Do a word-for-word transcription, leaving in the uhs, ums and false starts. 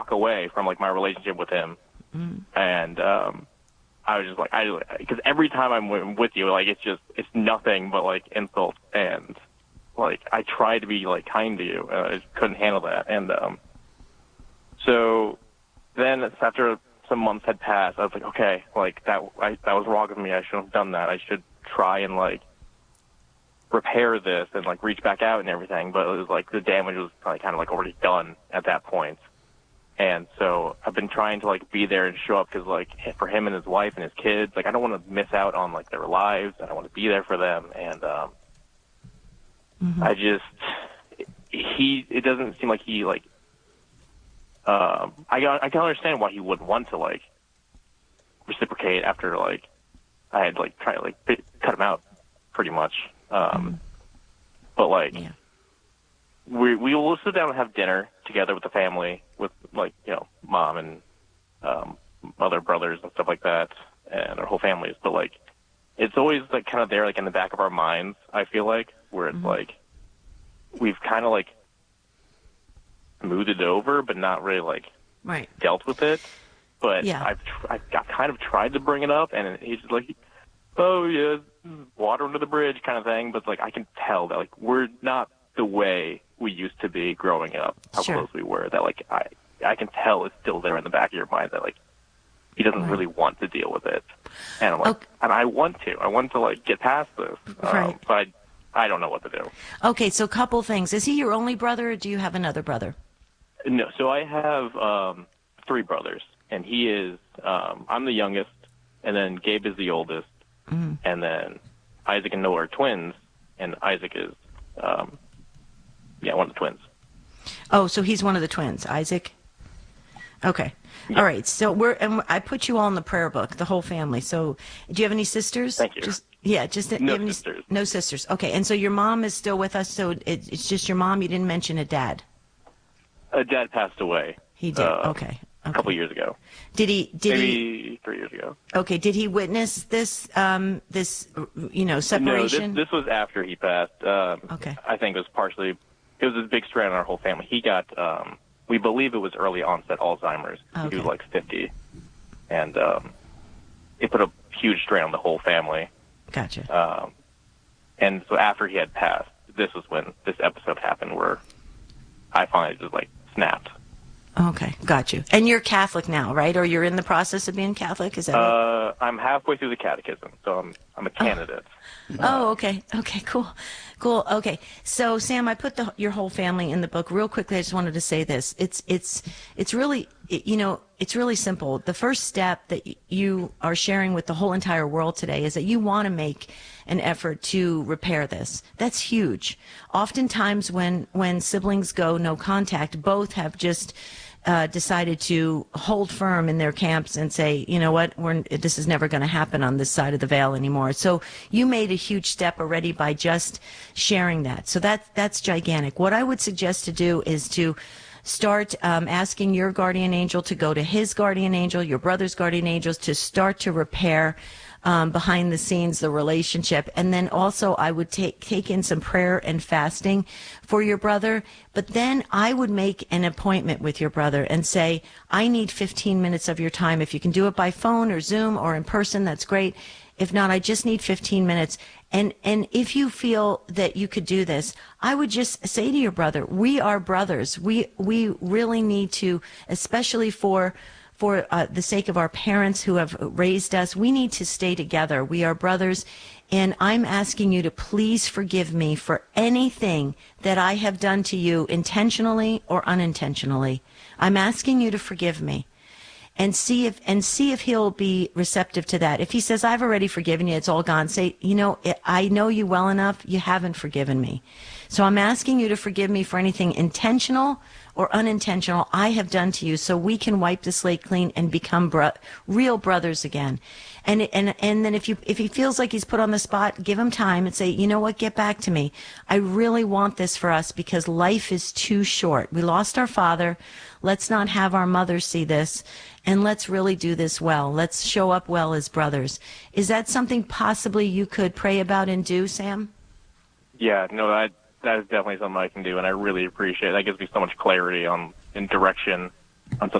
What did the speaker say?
walk away from like my relationship with him, mm. and um, I was just like, I because every time I'm with you, like it's just it's nothing but like insults, and like I tried to be like kind to you, and I just couldn't handle that, and um, so then after some months had passed, I was like, okay, like that I, that was wrong of me. I shouldn't have done that. I should try and like repair this and like reach back out and everything, but it was like the damage was like kind of like already done at that point. And so I've been trying to like be there and show up because like for him and his wife and his kids, like I don't want to miss out on like their lives. I don't want to be there for them. And um, mm-hmm. I just he it doesn't seem like he like um, I I can understand why he wouldn't want to like reciprocate after like I had like tried to like cut him out pretty much. Um, mm-hmm. But like, yeah. we we will sit down and have dinner together with the family, with like you know mom and um, other brothers and stuff like that, and our whole families. But like, it's always like kind of there, like in the back of our minds. I feel like where it's mm-hmm. like we've kind of like smoothed it over, but not really like right. dealt with it. But yeah. I've tr- I've got, kind of tried to bring it up, and he's just like, oh yeah, water under the bridge kind of thing. But like I can tell that like we're not the way we used to be growing up, how sure. close we were. That like I I can tell it's still there in the back of your mind that like he doesn't right. really want to deal with it, and I'm like, okay. and I want to, I want to like get past this, right. um, but I, I don't know what to do. Okay, so a couple things. Is he your only brother, or do you have another brother? No, so I have um, three brothers, and he is um, I'm the youngest, and then Gabe is the oldest. Mm. And then Isaac and Noah are twins, and Isaac is, um, yeah, one of the twins. Oh, so he's one of the twins, Isaac? Okay. Yeah. All right. So we're, and I put you all in the prayer book, the whole family. So do you have any sisters? Thank you. Just, yeah, just no any, sisters. No sisters. Okay. And so your mom is still with us, so it, it's just your mom. You didn't mention a dad. A dad passed away. He did. Uh, okay. A okay. couple years ago. Did he? Did Maybe he? three years ago. Okay. Did he witness this? Um, this, you know, separation. No, this, this was after he passed. Um, okay. I think it was partially. It was a big strain on our whole family. He got. Um, we believe it was early onset Alzheimer's. Okay. He was like fifty, and um, it put a huge strain on the whole family. Gotcha. Um, and so after he had passed, this was when this episode happened, where I finally just like snapped. Okay, got you. And you're Catholic now, right? Or you're in the process of being Catholic? Is that uh, right? I'm halfway through the catechism, so I'm I'm a candidate. Oh, oh okay. Okay, cool. Cool. Okay. So, Sam, I put the, your whole family in the book. Real quickly, I just wanted to say this. It's it's it's really, it, you know, it's really simple. The first step that you are sharing with the whole entire world today is that you want to make an effort to repair this. That's huge. Oftentimes when when siblings go no contact, both have just uh, decided to hold firm in their camps and say, you know what, we're, this is never going to happen on this side of the veil anymore. So you made a huge step already by just sharing that. So that that's gigantic. What I would suggest to do is to start um, asking your guardian angel to go to his guardian angel, your brother's guardian angels, to start to repair um, behind the scenes the relationship. And then also I would take take in some prayer and fasting for your brother. But then I would make an appointment with your brother and say, I need fifteen minutes of your time. If you can do it by phone or Zoom or in person, that's great. If not, I just need fifteen minutes. And and if you feel that you could do this, I would just say to your brother, we are brothers. We we really need to, especially for for uh, the sake of our parents who have raised us, we need to stay together. We are brothers. And I'm asking you to please forgive me for anything that I have done to you intentionally or unintentionally. I'm asking you to forgive me. And see if and see if he'll be receptive to that. If he says, I've already forgiven you, it's all gone, say, you know, I know you well enough, you haven't forgiven me. So I'm asking you to forgive me for anything intentional or unintentional I have done to you, so we can wipe the slate clean and become bro- real brothers again. And and and then if you if he feels like he's put on the spot, give him time and say, you know what, get back to me. I really want this for us because life is too short. We lost our father. Let's not have our mother see this. And let's really do this well. Let's show up well as brothers. Is that something possibly you could pray about and do, Sam? Yeah, no, that that is definitely something I can do, and I really appreciate it. That gives me so much clarity on in direction